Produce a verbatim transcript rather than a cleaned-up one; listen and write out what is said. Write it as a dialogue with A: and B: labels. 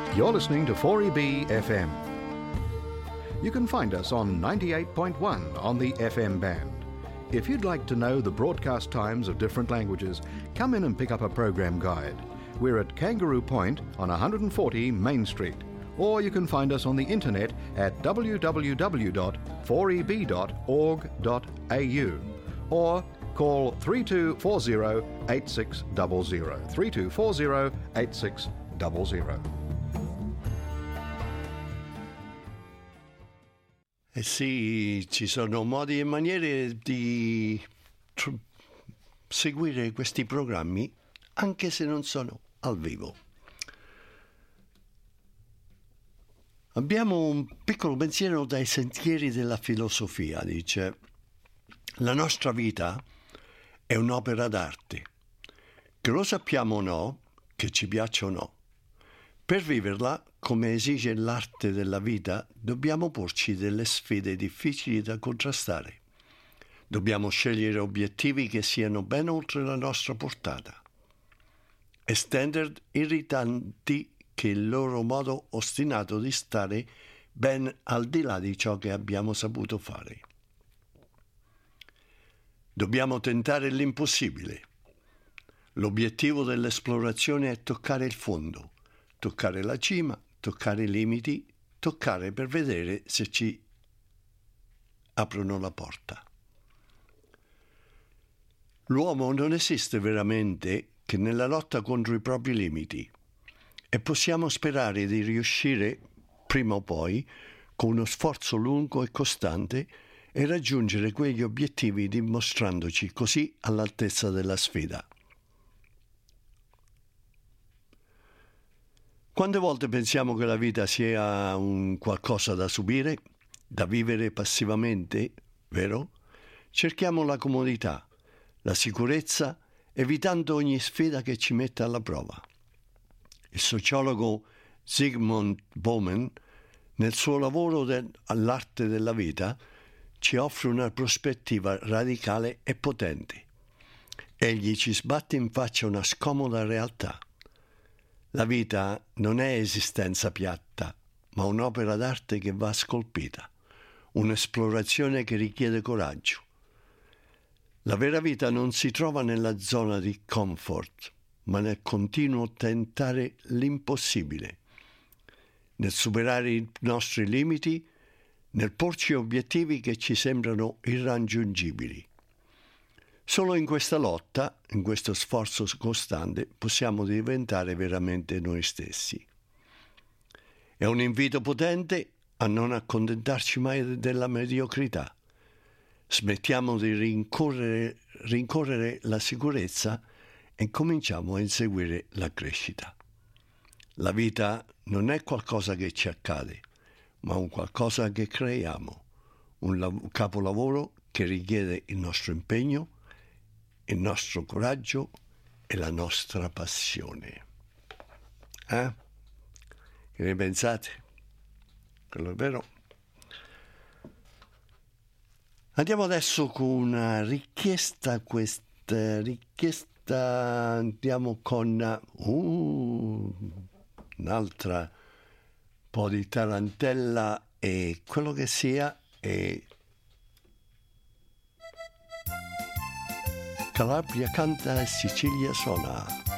A: You're listening to four E B F M. You can find us on ninety-eight point one on the F M band. If you'd like to know the broadcast times of different languages, come in and pick up a program guide. We're at Kangaroo Point on one forty Main Street. Or you can find us on the internet at w w w dot four e b dot org dot a u or call three two four zero eight six zero zero, three two four zero eight six zero zero.
B: Eh sì, ci sono modi e maniere di tr- seguire questi programmi anche se non sono al vivo. Abbiamo un piccolo pensiero dai sentieri della filosofia, dice: la nostra vita è un'opera d'arte, che lo sappiamo o no, che ci piaccia o no. Per viverla, come esige l'arte della vita, dobbiamo porci delle sfide difficili da contrastare. Dobbiamo scegliere obiettivi che siano ben oltre la nostra portata e standard irritanti che il loro modo ostinato di stare ben al di là di ciò che abbiamo saputo fare. Dobbiamo tentare l'impossibile. L'obiettivo dell'esplorazione è toccare il fondo, toccare la cima, toccare i limiti, toccare per vedere se ci aprono la porta. L'uomo non esiste veramente che nella lotta contro i propri limiti e possiamo sperare di riuscire, prima o poi, con uno sforzo lungo e costante, e raggiungere quegli obiettivi dimostrandoci così all'altezza della sfida. Quante volte pensiamo che la vita sia un qualcosa da subire, da vivere passivamente, vero? Cerchiamo la comodità, la sicurezza, evitando ogni sfida che ci metta alla prova. Il sociologo Zygmunt Bauman, nel suo lavoro de- all'arte della vita, ci offre una prospettiva radicale e potente. Egli ci sbatte in faccia una scomoda realtà. La vita non è esistenza piatta, ma un'opera d'arte che va scolpita, un'esplorazione che richiede coraggio. La vera vita non si trova nella zona di comfort, ma nel continuo tentare l'impossibile, nel superare i nostri limiti, nel porci obiettivi che ci sembrano irraggiungibili. Solo in questa lotta, in questo sforzo costante, possiamo diventare veramente noi stessi. È un invito potente a non accontentarci mai della mediocrità. Smettiamo di rincorrere, rincorrere la sicurezza e cominciamo a inseguire la crescita. La vita non è qualcosa che ci accade, ma un qualcosa che creiamo, un lav- capolavoro che richiede il nostro impegno, il nostro coraggio e la nostra passione. Eh? Che ne pensate? Quello è vero. Andiamo adesso con una richiesta, questa richiesta, andiamo con uh, un'altra po' di tarantella e quello che sia, e Calabria canta e Sicilia suona.